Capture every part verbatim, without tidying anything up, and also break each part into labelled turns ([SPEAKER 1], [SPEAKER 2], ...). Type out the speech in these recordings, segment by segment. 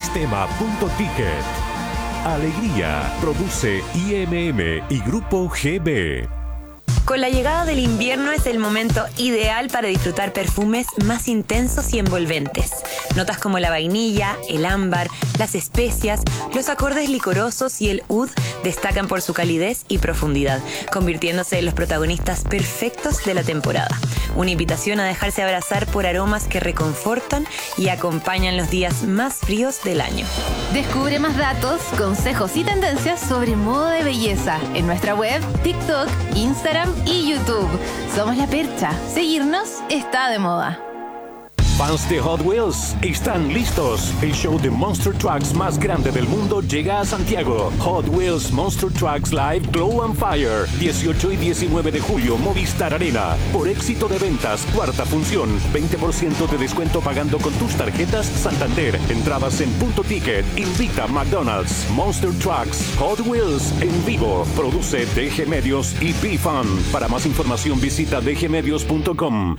[SPEAKER 1] Sistema Punto Ticket. Alegría produce I M M y Grupo G B.
[SPEAKER 2] Con la llegada del invierno es el momento ideal para disfrutar perfumes más intensos y envolventes. Notas como la vainilla, el ámbar, las especias, los acordes licorosos y el oud destacan por su calidez y profundidad, convirtiéndose en los protagonistas perfectos de la temporada. Una invitación a dejarse abrazar por aromas que reconfortan y acompañan los días más fríos del año.
[SPEAKER 3] Descubre más datos, consejos y tendencias sobre moda de belleza en nuestra web, TikTok, Instagram y YouTube. Somos La Percha. Seguirnos está de moda.
[SPEAKER 1] Fans de Hot Wheels están listos. El show de Monster Trucks más grande del mundo llega a Santiago. Hot Wheels Monster Trucks Live Glow and Fire. dieciocho y diecinueve de julio, Movistar Arena. Por éxito de ventas, cuarta función. veinte por ciento de descuento pagando con tus tarjetas Santander. Entradas en Punto Ticket. Invita a McDonald's. Monster Trucks Hot Wheels en vivo. Produce D G Medios y P-Fan. Para más información visita d g medios punto com.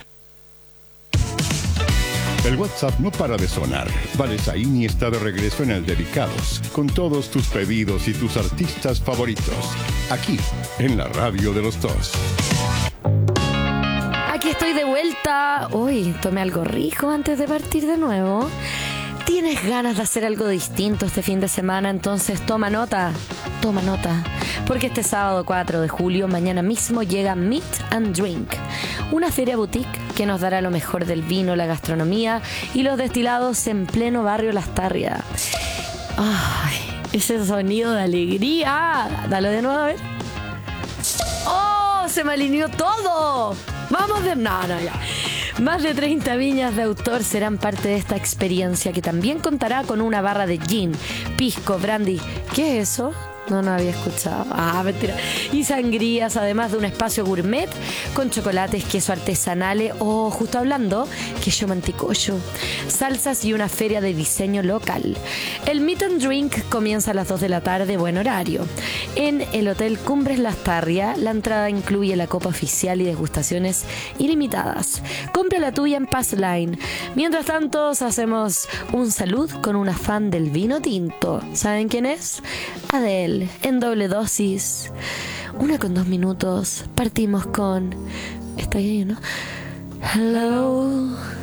[SPEAKER 4] El WhatsApp no para de sonar. Valesaini está de regreso en el Dedicados, con todos tus pedidos y tus artistas favoritos. Aquí, en la radio de los dos.
[SPEAKER 5] Aquí estoy de vuelta. Uy, tomé algo rico antes de partir de nuevo. ¿Tienes ganas de hacer algo distinto este fin de semana? Entonces toma nota, toma nota. Porque este sábado cuatro de julio, mañana mismo, llega Meet and Drink, una feria boutique que nos dará lo mejor del vino, la gastronomía y los destilados en pleno barrio Lastarria. ¡Ay! Ese sonido de alegría. Dalo de nuevo, a ver. ¡Oh! Se me alineó todo. Vamos de nada ya. Más de treinta viñas de autor serán parte de esta experiencia, que también contará con una barra de gin, pisco, brandy. ¿Qué es eso? No, no había escuchado. Ah, mentira. Y sangrías, además de un espacio gourmet con chocolates, queso artesanales o, oh, justo hablando, queso manticoyo, salsas y una feria de diseño local. El Meet and Drink comienza a las dos de la tarde, buen horario. En el Hotel Cumbres Lastarria, la entrada incluye la copa oficial y degustaciones ilimitadas. Compra la tuya en Passline. Mientras tanto, hacemos un salud con una fan del vino tinto. ¿Saben quién es? Adele, en doble dosis. Una con dos minutos. Partimos con... ¿Está ahí, no? Hello.